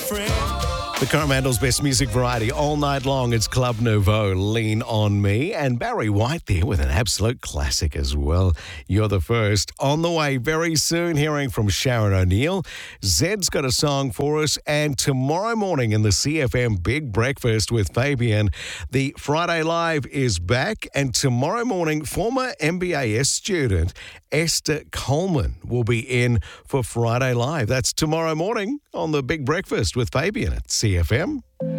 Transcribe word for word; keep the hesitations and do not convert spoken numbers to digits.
The Coromandel's best music variety all night long. It's Club Nouveau, Lean On Me. And Barry White there with an absolute classic as well. You're the first. On the way very soon, hearing from Sharon O'Neill. Zed's got a song for us. And tomorrow morning in the C F M Big Breakfast with Fabian, the Friday Live is back. And tomorrow morning, former M B A S student Esther Coleman will be in for Friday Live. That's tomorrow morning on the Big Breakfast with Fabian at C F M.